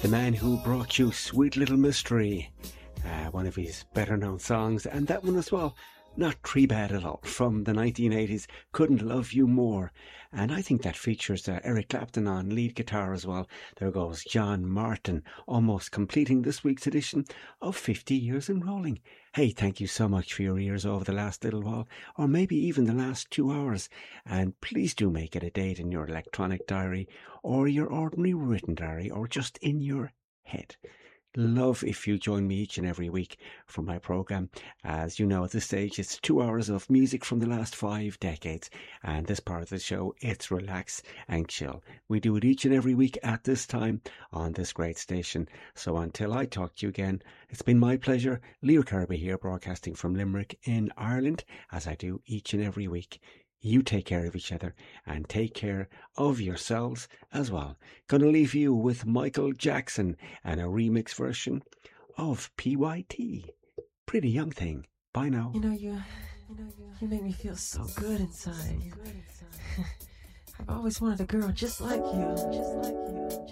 The man who brought you Sweet Little Mystery, one of his better known songs, and that one as well, not too bad at all, from the 1980s, Couldn't Love You More. And I think that features Eric Clapton on lead guitar as well. There goes John Martin, almost completing this week's edition of 50 Years and Rolling. Hey, thank you so much for your ears over the last little while, or maybe even the last 2 hours. And please do make it a date in your electronic diary, or your ordinary written diary, or just in your head. Love if you join me each and every week for my programme. As you know, at this stage, it's 2 hours of music from the last 5 decades. And this part of the show, it's relax and chill. We do it each and every week at this time on this great station. So until I talk to you again, it's been my pleasure. Leo Kirby here, broadcasting from Limerick in Ireland, as I do each and every week. You take care of each other and take care of yourselves as well. Gonna leave you with Michael Jackson and a remix version of PYT. Pretty Young Thing. Bye now. You make me feel so good inside. I've always wanted a girl just like you.